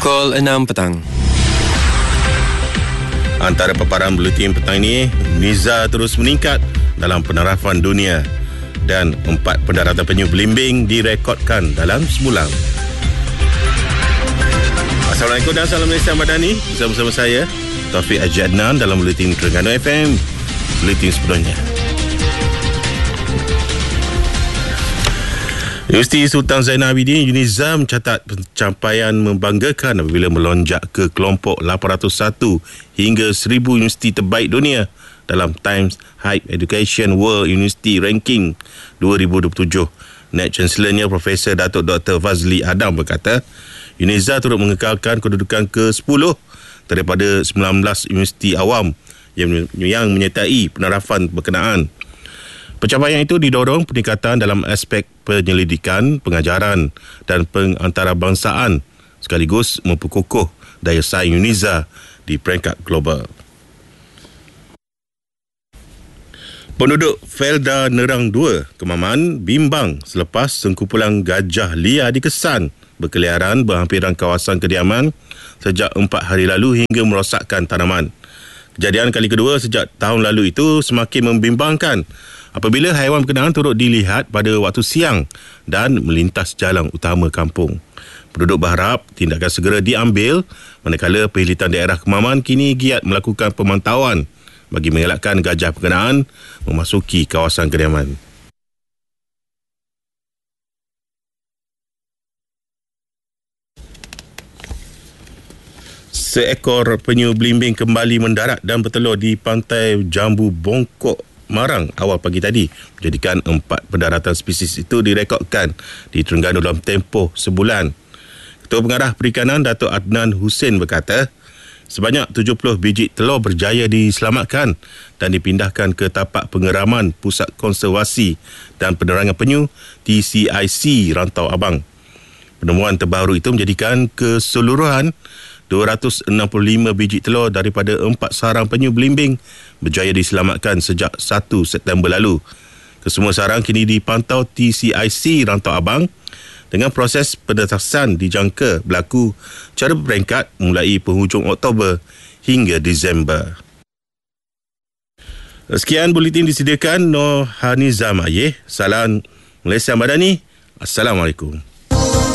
Pukul 6 petang. Antara paparan buletin petang ini, Niza terus meningkat dalam penarafan dunia dan 4 pendaratan penyu belimbing direkodkan dalam sebulan. Assalamualaikum dan salam Malaysia Madani. Bersama saya, Taufik Haji Adnan dalam buletin Terengganu FM. Buletin sebelumnya. Universiti Sultan Zainal Abidin UNIZA mencatat pencapaian membanggakan apabila melonjak ke kelompok 801 hingga 1000 universiti terbaik dunia dalam Times Higher Education World University Ranking 2027. Naib Chancellernya Profesor Datuk Dr. Fazli Adam berkata, UNIZA turut mengekalkan kedudukan ke-10 daripada 19 universiti awam yang menyertai penarafan berkenaan. Pencapaian itu didorong peningkatan dalam aspek penyelidikan, pengajaran dan pengantarabangsaaan sekaligus memperkukuh daya saing UNIZA di peringkat global. Penduduk Felda Nerang 2, Kemaman, bimbang selepas sengkumpulan gajah liar dikesan berkeliaran berhampiran kawasan kediaman sejak 4 hari lalu hingga merosakkan tanaman. Kejadian kali kedua sejak tahun lalu itu semakin membimbangkan apabila haiwan berkenaan turut dilihat pada waktu siang dan melintas jalan utama kampung. Penduduk berharap tindakan segera diambil manakala Perkhidmatan Daerah Kemaman kini giat melakukan pemantauan bagi mengelakkan gajah berkenaan memasuki kawasan kediaman. Seekor penyu belimbing kembali mendarat dan bertelur di pantai Jambu Bongkok, Marang awal pagi tadi, menjadikan 4 pendaratan spesies itu direkodkan di Terengganu dalam tempoh sebulan. Ketua Pengarah Perikanan Datuk Adnan Hussein berkata, sebanyak 70 biji telur berjaya diselamatkan dan dipindahkan ke tapak pengeraman Pusat Konservasi dan Penerangan Penyu TCIC Rantau Abang. Penemuan terbaru itu menjadikan keseluruhan 265 biji telur daripada 4 sarang penyu belimbing berjaya diselamatkan sejak 1 September lalu. Kesemua sarang kini dipantau TCIC Rantau Abang dengan proses penetasan dijangka berlaku secara berperingkat mulai penghujung Oktober hingga Disember. Sekian buletin disediakan Nur Hanizam Ayeh. Salam Malaysia Madani. Assalamualaikum.